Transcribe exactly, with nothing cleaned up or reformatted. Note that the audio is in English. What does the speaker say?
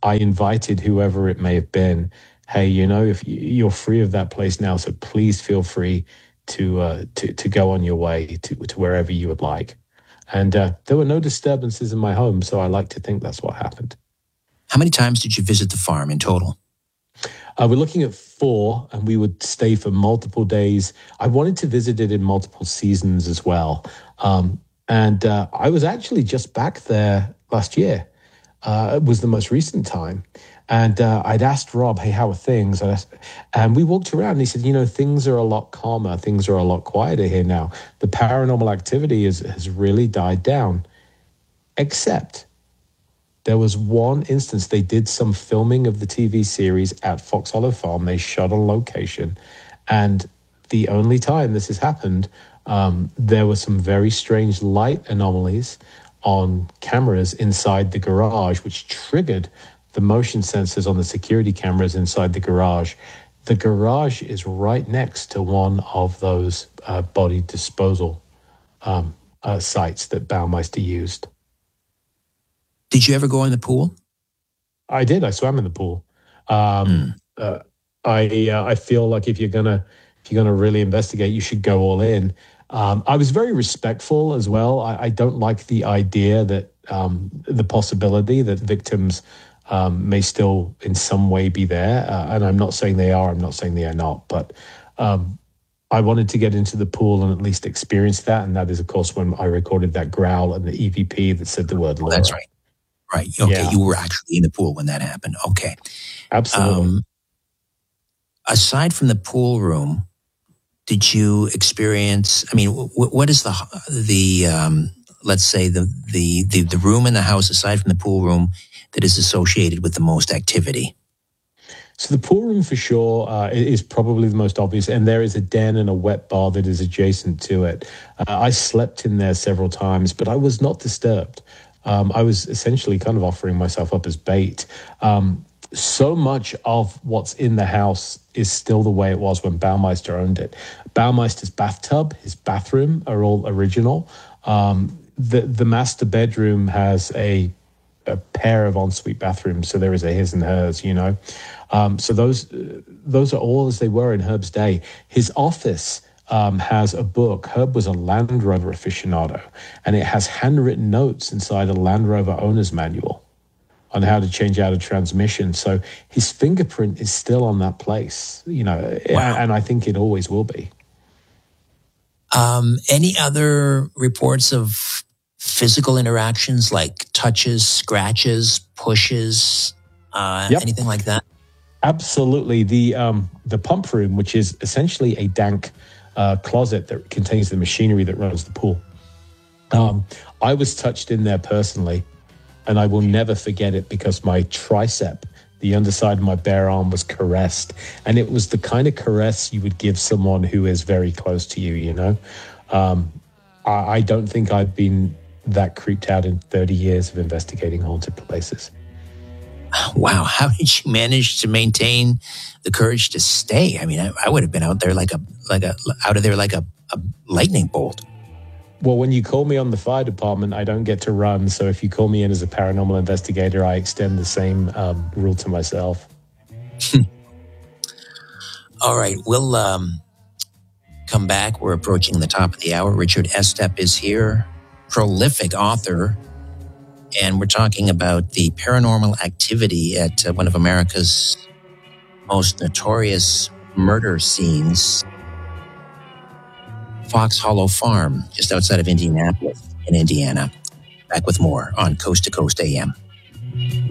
I invited whoever it may have been, hey, you know, if you're free of that place now, so please feel free to uh, to to go on your way to to wherever you would like. And uh, there were no disturbances in my home, so I like to think that's what happened. How many times did you visit the farm in total? Uh, we're looking at four, and we would stay for multiple days. I wanted to visit it in multiple seasons as well. Um, and uh, I was actually just back there last year. Uh, it was the most recent time. And uh, I'd asked Rob, hey, how are things? And, asked, and we walked around and he said, you know, things are a lot calmer. Things are a lot quieter here now. The paranormal activity is, has really died down. Except there was one instance. They did some filming of the T V series at Fox Hollow Farm. They shot on location. And the only time this has happened, um, there were some very strange light anomalies on cameras inside the garage, which triggered the motion sensors on the security cameras inside the garage. The garage is right next to one of those uh, body disposal um, uh, sites that Baumeister used. Did you ever go in the pool? I did. I swam in the pool. Um, mm. uh, I uh, I feel like if you're gonna if you're gonna really investigate, you should go all in. Um, I was very respectful as well. I, I don't like the idea that um, the possibility that victims um, may still in some way be there. Uh, and I'm not saying they are, I'm not saying they are not, but um, I wanted to get into the pool and at least experience that. And that is, of course, when I recorded that growl and the E V P that said the word Laura. That's right. Right. Okay. Yeah. You were actually in the pool when that happened. Okay. Absolutely. Um, aside from the pool room, did you experience, I mean, w- what is the, the um, let's say, the, the, the, the room in the house, aside from the pool room, that is associated with the most activity? So the pool room for sure uh, is probably the most obvious, and there is a den and a wet bar that is adjacent to it. Uh, I slept in there several times, but I was not disturbed. Um, I was essentially kind of offering myself up as bait. Um, so much of what's in the house is still the way it was when Baumeister owned it. Baumeister's bathtub, his bathroom are all original. Um, the the master bedroom has a a pair of ensuite bathrooms, so there is a his and hers, you know. Um, so those uh, those are all as they were in Herb's day. His office um, has a book. Herb was a Land Rover aficionado, and it has handwritten notes inside a Land Rover owner's manual on how to change out a transmission. So his fingerprint is still on that place, you know, wow. and I think it always will be. Um, any other reports of physical interactions like touches, scratches, pushes, uh, yep. anything like that? Absolutely. The um, the pump room, which is essentially a dank uh, closet that contains the machinery that runs the pool. Um, I was touched in there personally, and I will never forget it because my tricep, the underside of my bare arm, was caressed. And it was the kind of caress you would give someone who is very close to you, you know? Um, I, I don't think I've been that creeped out in thirty years of investigating haunted places. Wow. How did you manage to maintain the courage to stay? I mean, I, I would have been out there like a, like a, out of there like a, a lightning bolt. Well, when you call me on the fire department, I don't get to run. So if you call me in as a paranormal investigator, I extend the same um, rule to myself. All right. We'll um, come back. We're approaching the top of the hour. Richard Estep is here, prolific author. And we're talking about the paranormal activity at uh, one of America's most notorious murder scenes, Fox Hollow Farm, just outside of Indianapolis in Indiana. Back with more on Coast to Coast A M.